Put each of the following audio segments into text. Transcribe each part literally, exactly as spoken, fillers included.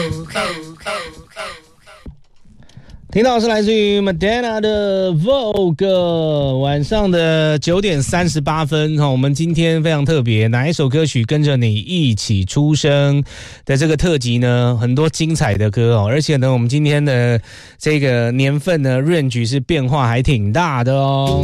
听到是来自于 Madonna 的 Vogue， 晚上的九点三十八分，我们今天非常特别，哪一首歌曲跟着你一起出生的这个特辑呢？很多精彩的歌哦，而且呢，我们今天的这个年份呢 range 是变化还挺大的哦。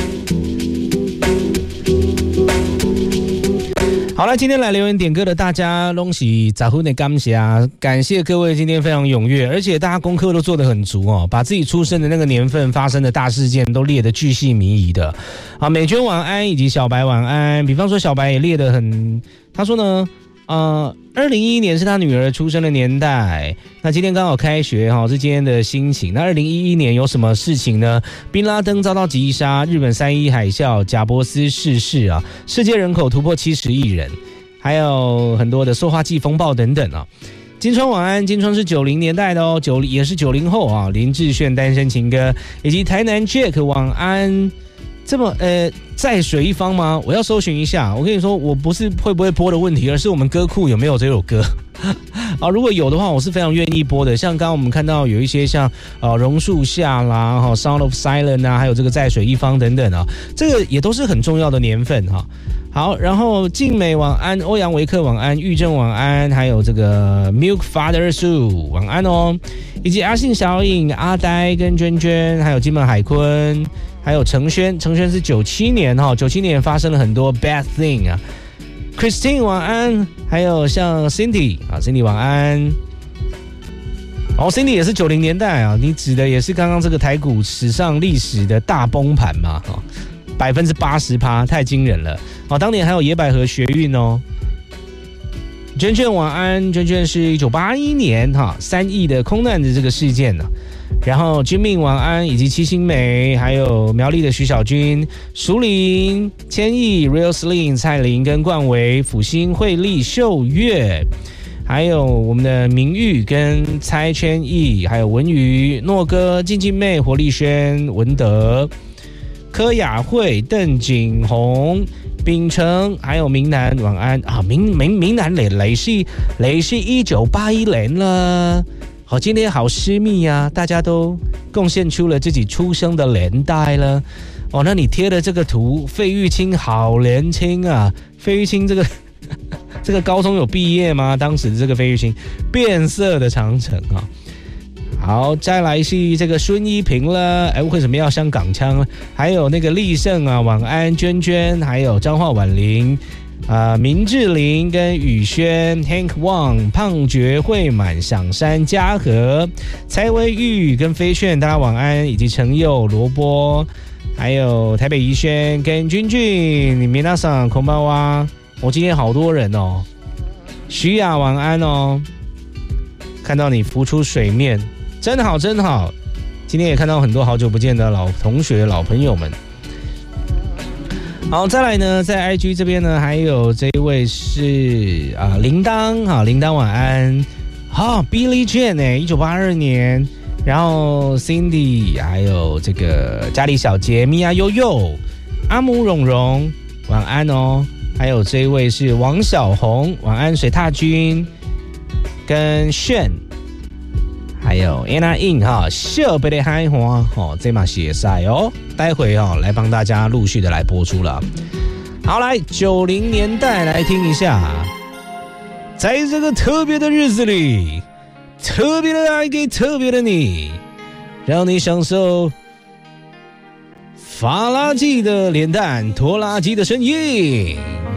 好了，今天来留言点歌的大家恭喜早婚的感谢啊！感谢各位今天非常踊跃，而且大家功课都做得很足哦，把自己出生的那个年份发生的大事件都列得巨细靡遗的。啊，美娟晚安，以及小白晚安。比方说小白也列得很，他说呢，呃，二零一一年是他女儿出生的年代。那今天刚好开学哈，是今天的心情。那二零一一年有什么事情呢？宾拉登遭到击杀，日本三一海啸，贾伯斯逝世啊，世界人口突破七十亿人，还有很多的塑化剂风暴等等啊。金川晚安，金川是九零年代的哦，九也是九零后啊。林志炫单身情歌，以及台南 Jack 晚安。这么呃，在水一方吗？我要搜寻一下。我跟你说，我不是会不会播的问题，而是我们歌库有没有这首歌啊？如果有的话，我是非常愿意播的。像刚刚我们看到有一些像呃榕树下啦、哈 Sound of Silence 啊，还有这个在水一方等等啊，这个也都是很重要的年份哈。好，然后静美晚安，欧阳维克晚安，玉正晚安，还有这个 Milk Father Sue 晚安哦，以及阿信小颖、阿呆跟娟娟，还有金门海坤。还有程轩，程轩是九七年哈，九七年发生了很多 bad thing 啊。Christine 晚安，还有像 Cindy 啊 ，Cindy 晚安。哦 ，Cindy 也是九零年代啊，你指的也是刚刚这个台股史上历史的大崩盘嘛？哈，百分之八十趴，太惊人了。哦，当年还有野百合学运哦。娟娟晚安，娟娟是一九八一年哈三亿的空难的这个事件呢、啊。然后君命晚安，以及七星梅，还有苗栗的徐小军、淑玲、千亿、Real Sling、蔡琳跟冠维、辅星、惠利、秀月，还有我们的明玉跟蔡千亿，还有文瑜、诺哥、静静妹、活力轩、文德、柯雅慧、邓景洪、秉承，还有明南晚安啊，明明明南磊磊是磊是一九八一年了。好，今天好私密啊，大家都贡献出了自己出生的年代了。哦，那你贴的这个图，费玉清好年轻啊！费玉清这个这个高中有毕业吗？当时的这个费玉清，变色的长城啊。好，再来是这个孙一平了，哎，为什么要香港腔？还有那个立胜啊，晚安，娟娟，还有彰化婉玲。啊、呃，明志玲跟宇轩 ，Hank Wang、胖觉、惠满、响山、嘉禾、蔡威玉跟飞炫，大家晚安，以及陈佑、萝卜，还有台北宜轩跟君俊，你皆さんこんばんは。我今天好多人哦，徐雅晚安哦，看到你浮出水面，真好真好。今天也看到很多好久不见的老同学、老朋友们。好，再来呢，在 I G 这边呢，还有这一位是啊铃铛，好，铃铛晚安，好 Billy Jane 哎，一九八二年，然后 Cindy， 还有这个家里小杰、米娅悠悠、阿姆蓉蓉，晚安哦，还有这一位是王小红，晚安水踏君，跟炫。还有 Anna In 哈，秀贝的海花哦，这嘛写赛哦，待会哦来帮大家陆续的来播出了。好，来九零年代来听一下，在这个特别的日子里，特别的爱给特别的你，让你享受发垃圾的脸蛋，拖拉机的声音。